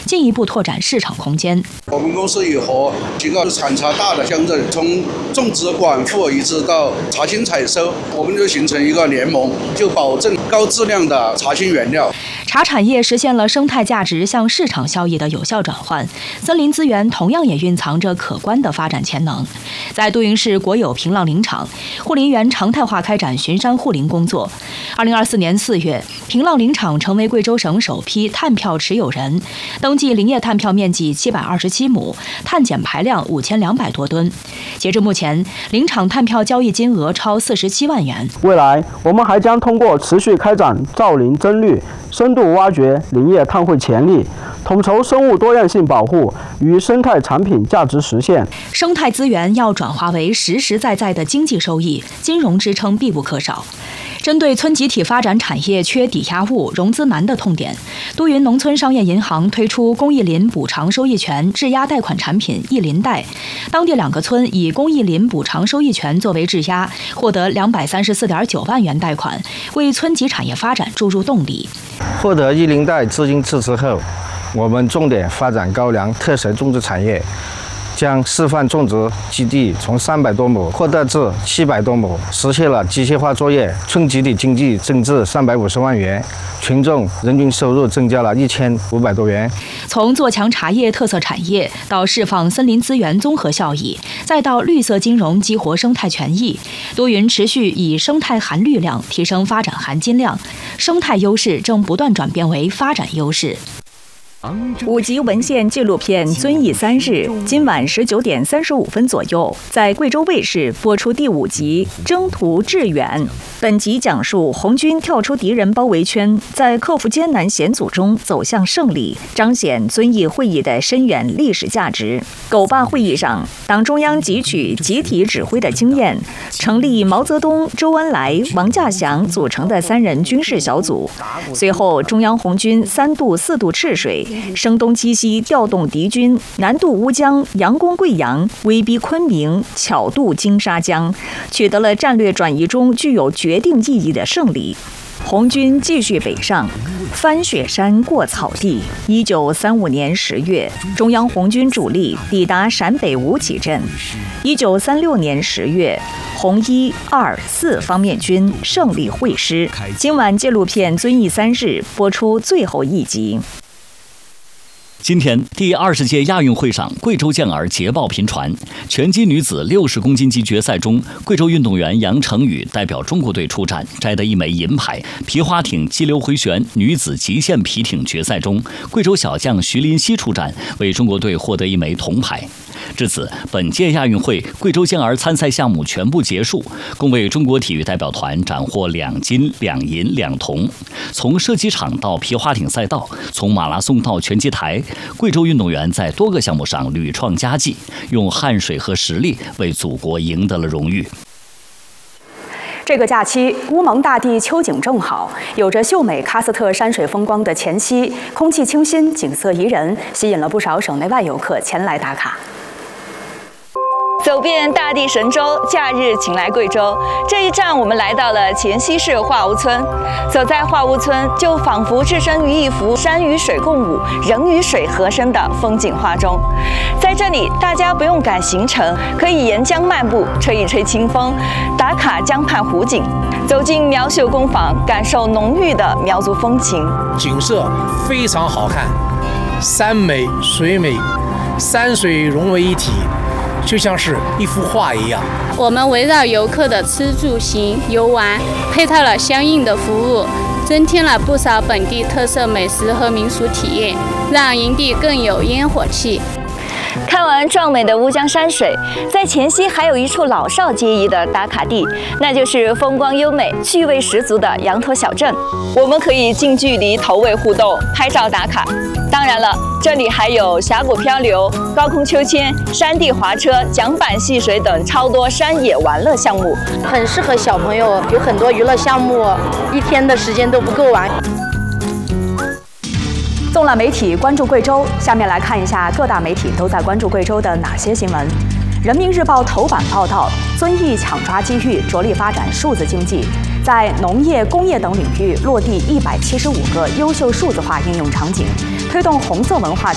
进一步拓展市场空间。 我们公司也和几个产茶大的乡镇，从种植管护一直到茶青采收，我们就形成一个联盟，就保证高质量的茶青原料。 茶产业实现了生态价值向市场效益的有效转换，森林资源同样也蕴藏着可观的发展潜能。在都匀市国有平浪林场，护林员常态化开展巡山护林工作。2024年4月，平浪林场成为贵州省首批碳票持有人，登记林业碳票面积727亩，碳减排量5200多吨。截至目前，林场碳票交易金额超47万元。 未来，我们还将通过持续开展造林增绿，深度挖掘林业碳汇潜力，统筹生物多样性保护与生态产品价值实现。 生态资源要转化为实实在在的经济收益，金融支撑必不可少。针对村集体发展产业缺抵押物、融资难的痛点，都匀农村商业银行推出公益林补偿收益权质押贷款产品益林贷，当地2个村以公益林补偿收益权作为质押，获得234.9万元贷款，为村级产业发展注入动力。 获得益林贷资金支持后，我们重点发展高粱特色种植产业，将示范种植基地从300多亩扩大至700多亩，实现了机械化作业，村集体经济增至350万元，群众人均收入增加了1500多元。 从做强茶叶特色产业，到释放森林资源综合效益，再到绿色金融激活生态权益，都匀持续以生态含绿量提升发展含金量，生态优势正不断转变为发展优势。 5集文献纪录片《遵义3日》今晚19点35分左右在贵州卫视播出第5集《征途致远》。本集讲述红军跳出敌人包围圈，在克服艰难险阻中走向胜利，彰显遵义会议的深远历史价值。狗坝会议上，党中央汲取集体指挥的经验，成立毛泽东、周恩来、王稼祥组成的3人军事小组。随后，中央红军3渡4渡赤水，声东击西，调动敌军，南渡乌江，佯攻贵阳，威逼昆明，巧渡金沙江，取得了战略转移中具有决定意义的胜利。红军继续北上，翻雪山过草地。1935年10月，中央红军主力抵达陕北吴起镇。1936年10月，红1、2、4方面军胜利会师。今晚纪录片《遵义3日》播出最后1集。 今天，第20届亚运会上，贵州健儿捷报频传。拳击女子60公斤级决赛中，贵州运动员杨成宇代表中国队出战，摘得1枚银牌。皮划艇激流回旋女子极限皮艇决赛中，贵州小将徐林熙出战，为中国队获得1枚铜牌。至此，本届亚运会贵州健儿参赛项目全部结束，共为中国体育代表团斩获2金、2银、2铜。从射击场到皮划艇赛道，从马拉松到拳击台，贵州运动员在多个项目上屡创佳绩，用汗水和实力为祖国赢得了荣誉。 这个假期，乌蒙大地秋景正好，有着秀美喀斯特山水风光的黔西，空气清新，景色宜人，吸引了不少省内外游客前来打卡。 走遍大地神州，假日请来贵州。这一站，我们来到了黔西市化屋村。走在化屋村，就仿佛置身于一幅山与水共舞、人与水合声的风景画中。在这里，大家不用赶行程，可以沿江漫步，吹一吹清风，打卡江畔湖景，走进苗绣工坊，感受浓郁的苗族风情。 景色非常好看，山美水美，山水融为一体。就像是一幅画一样。 我们围绕游客的吃住行游玩，配套了相应的服务，增添了不少本地特色美食和民俗体验，让营地更有烟火气。 看完壮美的乌江山水，在黔西还有一处老少皆宜的打卡地，那就是风光优美、趣味十足的羊驼小镇。我们可以近距离投喂互动、拍照打卡。当然了，这里还有峡谷漂流、高空秋千、山地滑车、桨板戏水等超多山野玩乐项目， 很适合小朋友，有很多娱乐项目，一天的时间都不够玩。 纵览媒体关注贵州，下面来看一下各大媒体都在关注贵州的哪些新闻。人民日报头版报道，遵义抢抓机遇，着力发展数字经济，在农业、工业等领域落地175个优秀数字化应用场景，推动红色文化